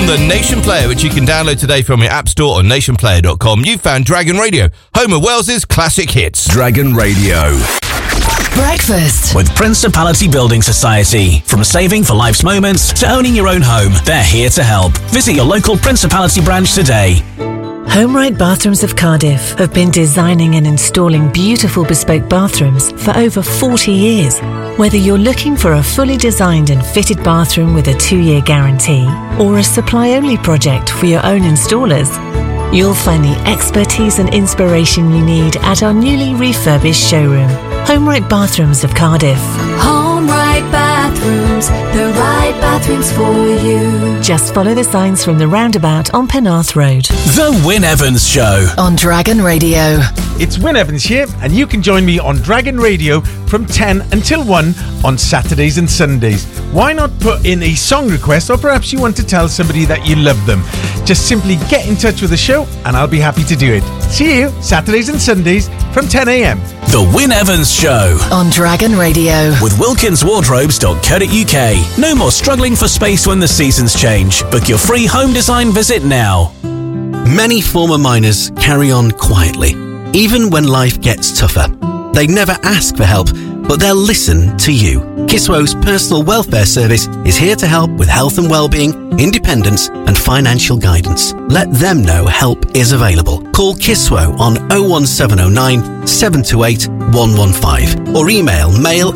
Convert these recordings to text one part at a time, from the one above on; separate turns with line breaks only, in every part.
the Nation Player, which you can download today from your app store or nationplayer.com. You found Dragon Radio, home of Wales's classic hits.
Dragon Radio.
Breakfast
with Principality Building Society. From saving for life's moments to owning your own home, they're here to help. Visit your local Principality branch today.
HomeRight Bathrooms of Cardiff have been designing and installing beautiful bespoke bathrooms for over 40 years. Whether you're looking for a fully designed and fitted bathroom with a 2-year guarantee or a supply-only project for your own installers, you'll find the expertise and inspiration you need at our newly refurbished showroom. HomeRight Bathrooms of Cardiff.
HomeRight Bathrooms, the right bathrooms for you.
Just follow the signs from the roundabout on Penarth Road.
The Wyn Evans Show
on Dragon Radio.
It's Wyn Evans here, and you can join me on Dragon Radio from 10 until 1 on Saturdays and Sundays. Why not put in a song request, or perhaps you want to tell somebody that you love them? Just simply get in touch with the show and I'll be happy to do it. See you Saturdays and Sundays from 10 a.m.
The Wyn Evans Show
on Dragon Radio
with wilkinswardrobes.co.uk. No more struggling for space when the seasons change. Book your free home design visit now.
Many former miners carry on quietly, even when life gets tougher. They never ask for help, but they'll listen to you. Kiswo's personal welfare service is here to help with health and well-being, independence and financial guidance. Let them know help is available. Call Kiswo on 01709 728 115 or email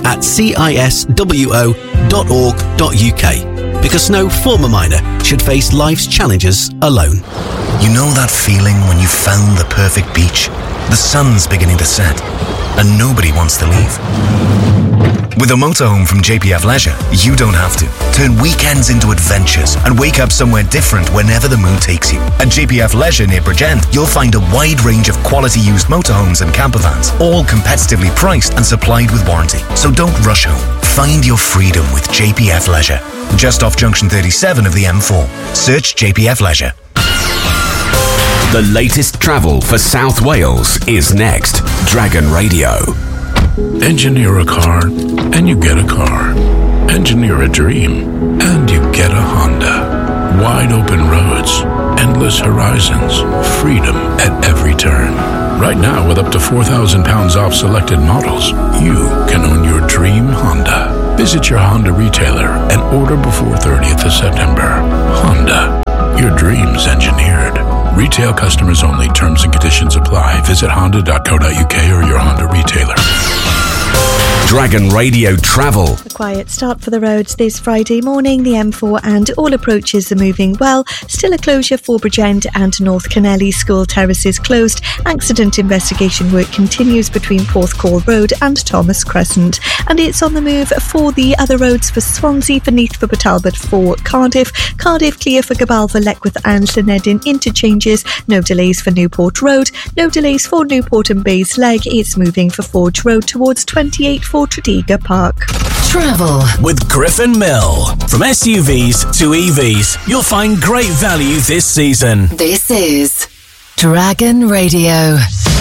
mail@ciswo.org.uk, because no former miner should face life's challenges alone.
You know that feeling when you found the perfect beach? The sun's beginning to set and nobody wants to leave. With a motorhome from JPF Leisure, you don't have to. Turn weekends into adventures and wake up somewhere different whenever the mood takes you. At JPF Leisure near Bridgend, you'll find a wide range of quality used motorhomes and campervans, all competitively priced and supplied with warranty. So don't rush home. Find your freedom with JPF Leisure. Just off Junction 37 of the M4. Search JPF Leisure.
The latest travel for South Wales is next. Dragon Radio.
Engineer a car and you get a car. Engineer a dream and you get a Honda. Wide open roads, endless horizons, freedom at every turn. Right now, with up to £4,000 off selected models, you can own your dream Honda. Visit your Honda retailer and order before 30th of September. Honda, your dreams engineered. Retail customers only. Terms and conditions apply. Visit honda.co.uk or your Honda retailer.
Dragon Radio Travel.
A quiet start for the roads this Friday morning. The M4 and all approaches are moving well. Still a closure for Bridgend and North Kennelly. School terraces closed. Accident investigation work continues between Porthcawl Road and Thomas Crescent. And it's on the move for the other roads for Swansea, for Neath, for Talbot, for Cardiff. Cardiff clear for Gabalva, Leckwith and Llanedin interchanges. No delays for Newport Road. No delays for Newport and Baysleg. It's moving for Forge Road towards 28 for Tredegar Park.
Travel
with Griffin Mill. From SUVs to EVs, you'll find great value this season.
This is Dragon Radio.